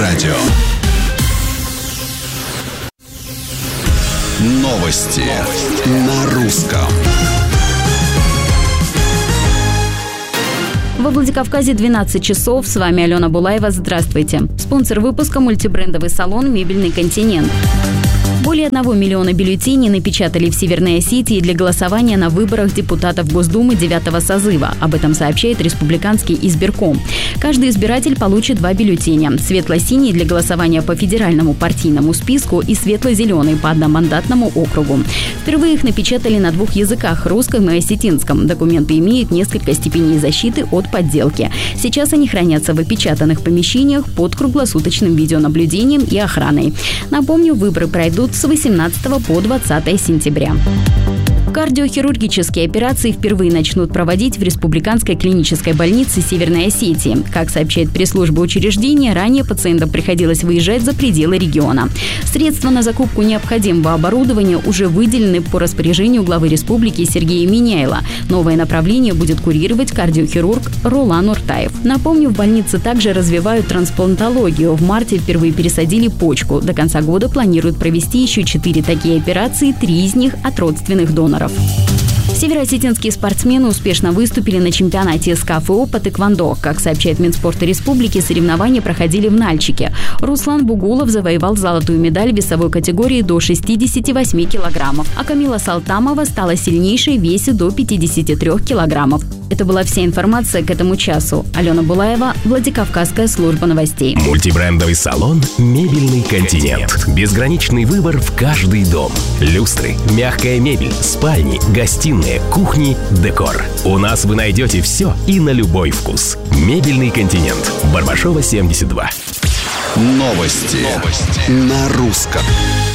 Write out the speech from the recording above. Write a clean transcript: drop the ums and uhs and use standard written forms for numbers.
радио. Новости на русском. Во Владикавказе 12 часов. С вами Алена Булаева. Здравствуйте. Спонсор выпуска — мультибрендовый салон «Мебельный континент». Более 1 миллиона бюллетеней напечатали в Северной Осетии для голосования на выборах депутатов Госдумы 9-го созыва. Об этом сообщает Республиканский избирком. Каждый избиратель получит 2 бюллетеня. Светло-синий для голосования по федеральному партийному списку и светло-зеленый по одномандатному округу. Впервые их напечатали на 2 языках – русском и осетинском. Документы имеют несколько степеней защиты от подделки. Сейчас они хранятся в опечатанных помещениях под круглосуточным видеонаблюдением и охраной. Напомню, выборы пройдут с 18 по 20 сентября. Кардиохирургические операции впервые начнут проводить в Республиканской клинической больнице Северной Осетии. Как сообщает пресс-служба учреждения, ранее пациентам приходилось выезжать за пределы региона. Средства на закупку необходимого оборудования уже выделены по распоряжению главы республики Сергея Миняйла. Новое направление будет курировать кардиохирург Ролан Уртаев. Напомню, в больнице также развивают трансплантологию. В марте впервые пересадили почку. До конца года планируют провести еще 4 такие операции, 3 из них от родственных доноров. Североосетинские спортсмены успешно выступили на чемпионате СКФО по тэквондо. Как сообщает Минспорта Республики, соревнования проходили в Нальчике. Руслан Бугулов завоевал золотую медаль в весовой категории до 68 килограммов, а Камила Салтамова стала сильнейшей в весе до 53 килограммов. Это была вся информация к этому часу. Алена Булаева, Владикавказская служба новостей. Мультибрендовый салон «Мебельный континент». Безграничный выбор в каждый дом. Люстры, мягкая мебель, спальни, гостиные, кухни, декор. У нас вы найдете все и на любой вкус. «Мебельный континент». Барбашова, 72. Новости на русском.